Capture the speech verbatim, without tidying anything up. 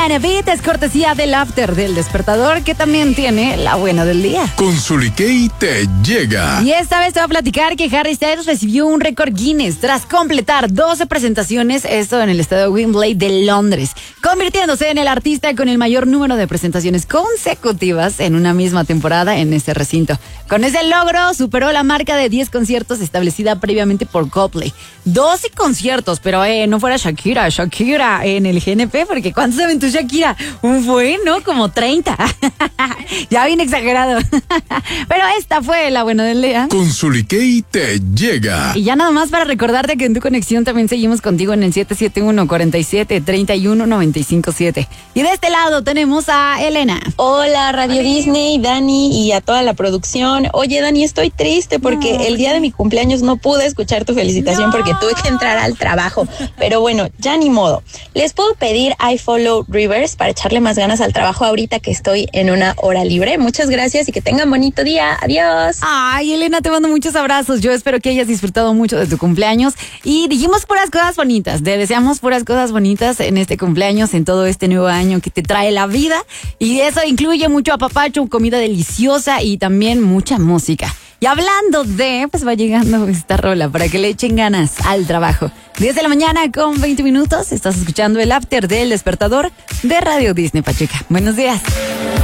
Buena Beat es cortesía del After del Despertador, que también tiene la buena del día. Con Zuliquei te llega. Y esta vez te voy a platicar que Harry Styles recibió un récord Guinness tras completar doce presentaciones, esto en el estadio Wembley de Londres, convirtiéndose en el artista con el mayor número de presentaciones consecutivas en una misma temporada en este recinto. Con ese logro superó la marca de diez conciertos establecida previamente por Coldplay. doce conciertos, pero eh, no fuera Shakira, Shakira en el G N P, porque ¿cuántos aventó Shakira? Un buen, ¿no? Como treinta. Ya bien exagerado. Pero esta fue la buena del día. Con Zuliquei te llega. Y ya nada más para recordarte que en tu conexión también seguimos contigo en el siete siete uno, cuatro siete, tres uno, nueve cinco siete. Y de este lado tenemos a Elena. Hola, Radio Hola. Disney, Dani y a toda la producción. Oye, Dani, estoy triste porque No. el día de mi cumpleaños no pude escuchar tu felicitación No. porque tuve que entrar al trabajo. Pero bueno, ya ni modo. Les puedo pedir I Follow Rivers para echarle más ganas al trabajo ahorita que estoy en una hora libre. Muchas gracias y que tengan bonito día. Adiós. Ay, Elena, te mando muchos abrazos. Yo espero que hayas disfrutado mucho de tu cumpleaños. Y dijimos puras cosas bonitas. Te deseamos puras cosas bonitas en este cumpleaños, en todo este nuevo año que te trae la vida. Y eso incluye mucho apapacho, comida deliciosa y también mucha música. Y hablando de, pues va llegando esta rola para que le echen ganas al trabajo. diez de la mañana con veinte minutos. Estás escuchando el After del Despertador de Radio Disney Pachuca. Buenos días.